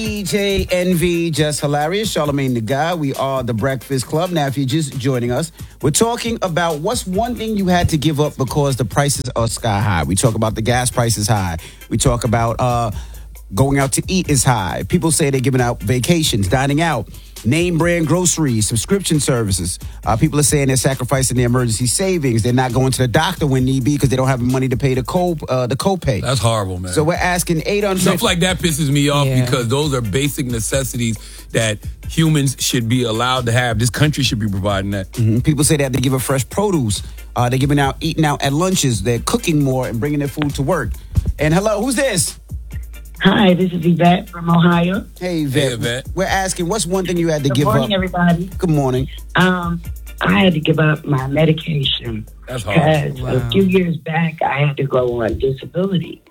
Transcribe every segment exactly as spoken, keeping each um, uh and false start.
D J Envy, Just Hilarious, Charlamagne the Guy. We are the Breakfast Club. Now, if you're just joining us, we're talking about what's one thing you had to give up because the prices are sky high. We talk about the gas prices high. We talk about uh, going out to eat is high. People say they're giving out vacations, dining out, name brand groceries, subscription services. Uh, people are saying they're sacrificing their emergency savings. They're not going to the doctor when need be because they don't have money to pay the co uh, the copay. That's horrible, man. So we're asking eight hundred. Stuff like that pisses me off Yeah. because those are basic necessities that humans should be allowed to have. This country should be providing that. Mm-hmm. People say they have to give up fresh produce. Uh, they're giving out, eating out at lunches. They're cooking more and bringing their food to work. And hello, who's this? Hi, this is Yvette from Ohio. Hey, Yvette. Hey, Yvette. We're asking, what's one thing you had to Good give morning, up? everybody. Good morning. Um, I had to give up my medication That's hard. because Wow. a few years back I had to go on disability,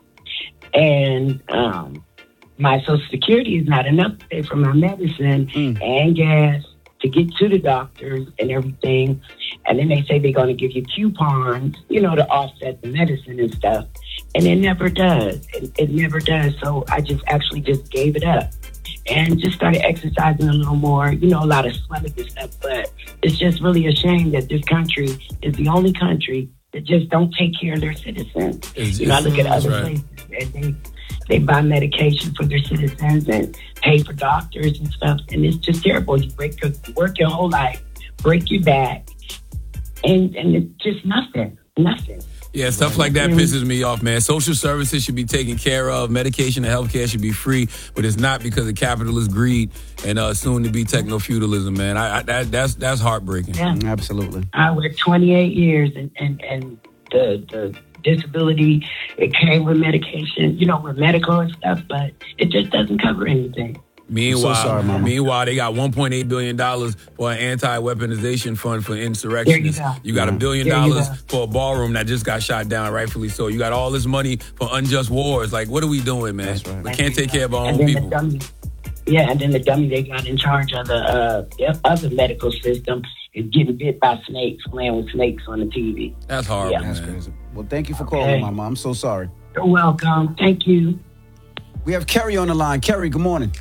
and um, my Social Security is not enough to pay for my medicine Mm. and gas to get to the doctors and everything. And then they say they're going to give you coupons, you know, to offset the medicine and stuff. And it never does. It, it never does. So I just actually just gave it up and just started exercising a little more, you know, a lot of swelling and stuff. But it's just really a shame that this country is the only country that just don't take care of their citizens. It's- you know, I look at it's- other that's right. places and they, they buy medication for their citizens and pay for doctors and stuff. And it's just terrible. You break your, work your whole life, break your back, and, and it's just nothing, nothing. Yeah, stuff like that pisses me off, man. Social services should be taken care of. Medication and healthcare should be free, but it's not because of capitalist greed and uh, soon to be techno-feudalism, man. I, I, that, that's that's heartbreaking. Yeah. Absolutely. I worked twenty-eight years, and, and, and the, the disability, it came with medication, you know, with medical and stuff, but it just doesn't cover anything. Meanwhile, so sorry, Mama. meanwhile, they got one point eight billion dollars for an anti-weaponization fund for insurrectionists. There you You, go. got a billion There you dollars go. for a ballroom that just got shot down, rightfully so. You got all this money for unjust wars. Like, what are we doing, man? That's right. We can't take care of our And own then people. the dummy, yeah, and then the dummy they got in charge of the uh, the other medical system is getting bit by snakes, playing with snakes on the T V. That's horrible, Yeah. That's man. crazy. Well, thank you for Okay. calling, Mama. I'm so sorry. You're welcome. Thank you. We have Kerry on the line. Kerry, good morning.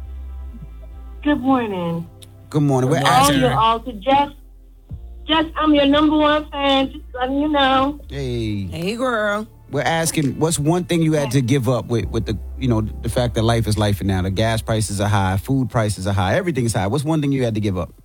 Good morning. Good morning. We're Good All asking. you all to Jess. Jess, I'm your number one fan. Just letting you know. Hey, Hey, girl. we're asking, what's one thing you had to give up with, with the, you know, the fact that life is life now. The gas prices are high, food prices are high, everything's high. What's one thing you had to give up?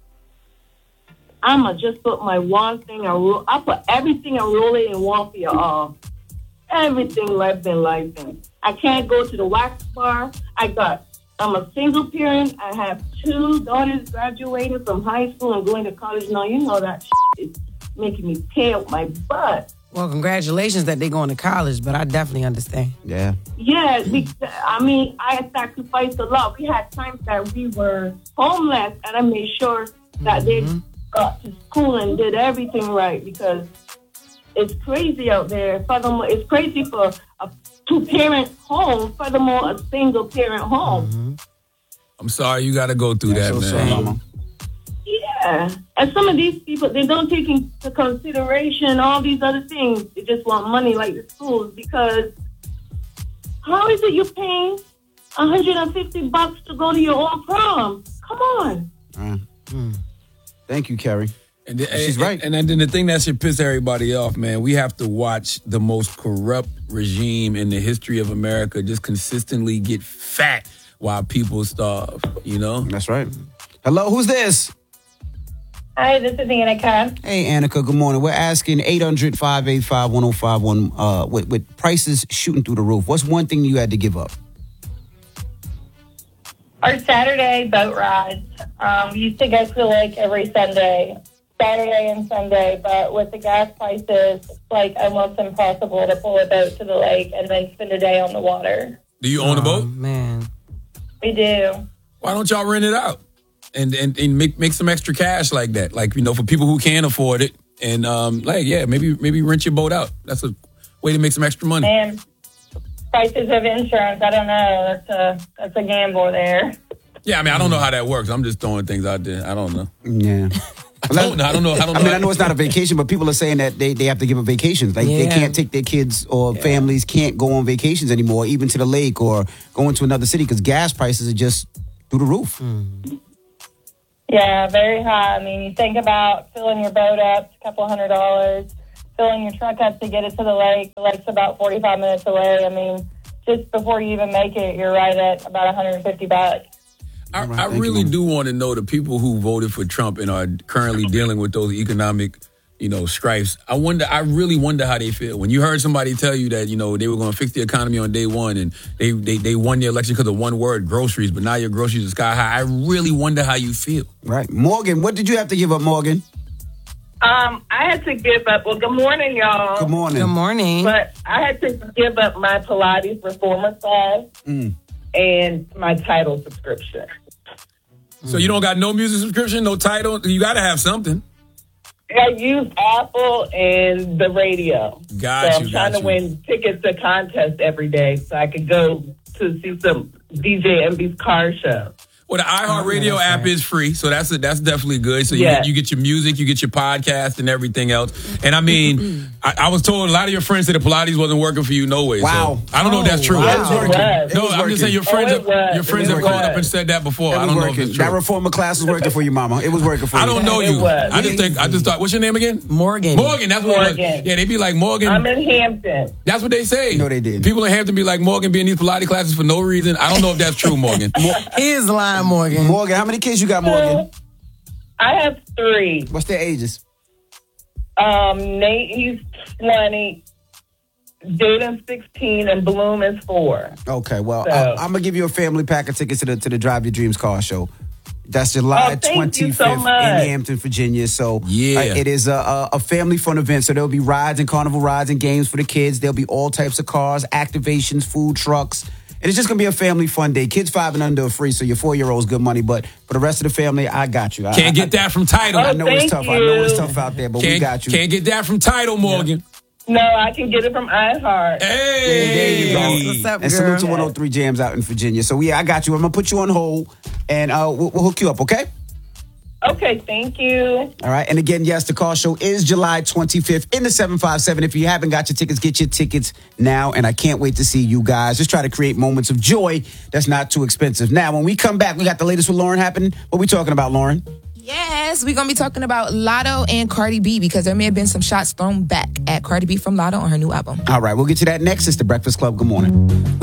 I'ma just put my one thing and rule. I put everything and roll it in one for you all. Everything left in life. In. I can't go to the wax bar. I got. I'm a single parent. I have two daughters graduating from high school and going to college now. You know that shit is making me pay up my butt. Well, congratulations that they're going to college, but I definitely understand. Yeah. Yeah, because, I mean, I sacrificed a lot. We had times that we were homeless, and I made sure that they got to school and did everything right because it's crazy out there. Furthermore, it's crazy for a two-parent home. Furthermore, a single-parent home. I'm sorry you got to go through Yeah, that, so man. sorry, Mama. Yeah, and some of these people, they don't take into consideration all these other things. They just want money like the schools because how is it you're paying one hundred fifty bucks to go to your own prom? Come on. Uh, Thank you, Kerry. And the, She's and, right. And, and then the thing that should piss everybody off, man, we have to watch the most corrupt regime in the history of America just consistently get fat while people starve, you know? That's right. Hello, who's this? Hi, this is Annika. Hey, Annika, good morning. We're asking eight hundred, five eight five, one oh five one uh, with, with prices shooting through the roof. What's one thing you had to give up? Our Saturday boat rides. Um, we used to go to the lake every Sunday, Saturday and Sunday, but with the gas prices, it's like almost impossible to pull a boat to the lake and then spend a day on the water. Do you own a Oh, boat? man. We do. Why don't y'all rent it out and and, and make make some extra cash like that? Like, you know, for people who can't afford it, and um, like, yeah, maybe maybe rent your boat out. That's a way to make some extra money. And prices of insurance, I don't know. That's a that's a gamble there. Yeah, I mean, I don't know how that works. I'm just throwing things out there. I don't know. Yeah. don't, I don't know. I don't know. I mean, I know it's not a vacation, but people are saying that they, they have to give up vacations. Like they Yeah. can't take their kids or Yeah. families can't go on vacations anymore, even to the lake or go into another city because gas prices are just through the roof. Yeah, very high. I mean, you think about filling your boat up, a couple hundred dollars, filling your truck up to get it to the lake. The lake's about forty-five minutes away. I mean, just before you even make it, you're right at about one hundred fifty bucks. I, right, I thank really you. do want to know the people who voted for Trump and are currently dealing with those economic, you know, strifes. I wonder. I really wonder how they feel when you heard somebody tell you that you know they were going to fix the economy on day one and they they, they won the election because of one word, groceries. But now your groceries are sky high. I really wonder how you feel. Right. Morgan, what did you have to give up, Morgan? Um, I had to give up. Well, good morning, y'all. Good morning. Good morning. But I had to give up my Pilates reformer class Mm. and my title subscription. So you don't got no music subscription, no title. You got to have something. I use Apple and the radio. Got so you, I'm got trying to you. win tickets to contests every day so I could go to see some D J M B's car show. Well, the iHeartRadio Oh, that's app right. is free, so that's a, that's definitely good. So you, Yeah. get, you get your music, you get your podcast, and everything else. And I mean, I, I was told a lot of your friends said the Pilates wasn't working for you, no way. Wow. So I don't know if that's true. Oh, wow. It was working. It No, was I'm working. just saying your Oh, friends, it was. your friends It have was. called up and said that before. It I was don't know if working. it's true. That reformer class was working for you, Mama. It was working for you. I don't know It you. was. I just think I just thought. What's your name again? Morgan. Morgan. That's what it was. Morgan. Yeah, they be like Morgan. I'm in Hampton. That's what they say. No, they didn't. People in Hampton be like Morgan being these Pilates classes for no reason. I don't know if that's true, Morgan. He is lying, Morgan. Morgan, how many kids you got, Morgan? I have three. What's their ages? Um, Nate, he's twenty. Jaden's sixteen, and Bloom is four. Okay, well, So- I, I'm gonna give you a family pack of tickets to the to the Drive Your Dreams car show. That's July Oh, thank you so twenty-fifth much. in Hampton, Virginia. So Yeah. uh, it is a, a, a family fun event. So there'll be rides and carnival rides and games for the kids. There'll be all types of cars, activations, food trucks. And it's just gonna be a family fun day. Kids five and under are free, so your four year old's good money. But for the rest of the family, I got you. I, Can't I, get that from Title. I Oh, know it's thank tough. I know it's you. tough out there, but we Can't, got you. can't get that from Title, Morgan. No, I can get it from iHeart. Hey, There you go. That's what's up, And girl. salute to one oh three Jams out in Virginia. So yeah, I got you. I'm gonna put you on hold, and uh, we'll, we'll hook you up. Okay. Okay, thank you. All right. And again, yes, the car show is July twenty-fifth in the seven five seven. If you haven't got your tickets, get your tickets now. And I can't wait to see you guys. Just try to create moments of joy that's not too expensive. Now, when we come back, we got the latest with Lauren happening. What we talking about, Lauren? Yes, we're going to be talking about Lotto and Cardi B because there may have been some shots thrown back at Cardi B from Lotto on her new album. All right. We'll get to that next. It's the Breakfast Club. Good morning.